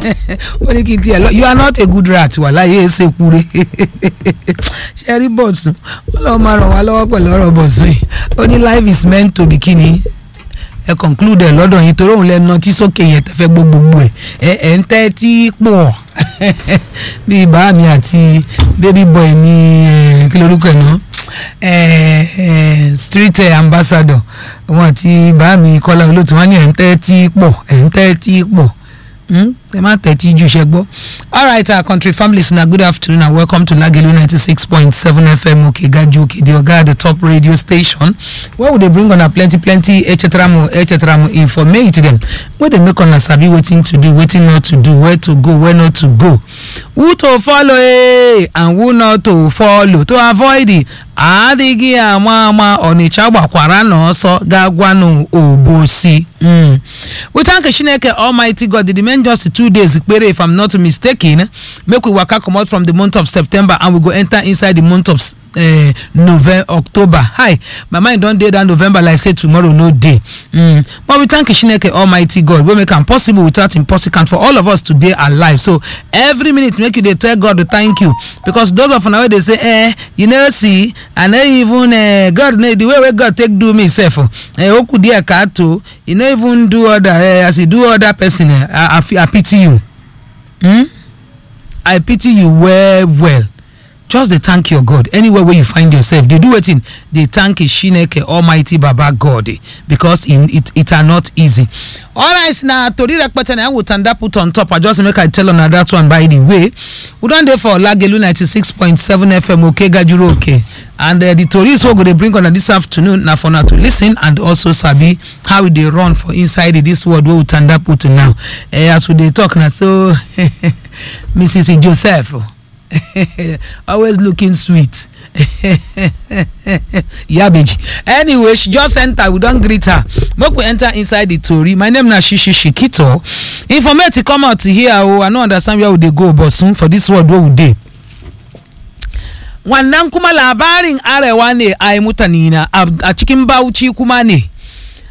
What you are not a good rat. Wallahi ese kure. Sherry boss. Olo maro wa lowo pẹ̀lú ọ̀rọ̀ boss yi. Only life is meant to be kini. E conclude lọ́dọ̀ yín torí òun lè nọtí sókè yẹn tẹ́ fẹ́ gbogbo ẹ̀ ń tẹ́tí pọ̀. Bí bá mi àti baby boy ní kí lorúkọ ẹ̀ náà street ambassador wọn àti bá mi Kọ́lá Olótù wọn ní ẹ̀ ń tẹ́tí pọ̀ ẹ má tẹ́tí jù ṣe gbọ́. All right, our country families, na good afternoon and welcome to Lagelu 96.7 FM Okegaju Okede Oga, the top radio station where we dey bring on a plenty etc informate them where they make on a sabi wetin to do, wetin not to do, where to go, where not to go, who to follow and who not to follow to avoid it. Adigi amama Onitsha gbakwara na ọsọ gagwanu obosi. We thank Chineke Almighty God. It remain just 2 days if I'm not mistaken. Make we waka come out from the month of September and we go enter inside the month of October. Hi, my mind don't day that November like say tomorrow no day. But we thank Chineke Almighty God. We make it possible without impossible for all of us today alive. So every minute make you they tell God to thank you, because those of now they say you never see and even God the way God take do me self oku dia kato you know even do other as he do other person I pity you. I pity you well. Just they thank your God anywhere where you find yourself. They do it in they thank Chineke Almighty Baba God, because it are not easy. All right, now to read that I will turn that put on top. I just make I tell on that one. By the way, we don't there for Lagelu 96.7 FM Okegaju okay. And the tourists who go they bring on this afternoon now for now to listen and also sabi how they run for inside this world where we turn that put on now. As we they talk now, so Mrs. Joseph. Always looking sweet. Yabeji. Anyway, she just enter. We don't greet her. Make we enter inside the Tori. My name is Shishi Shikito. Informate come out here. Oh, I don't understand where would they go, but soon for this world, where would they? Wannan kuma labarin arewa ne ai mutanina a cikin Bauchi kuma ne.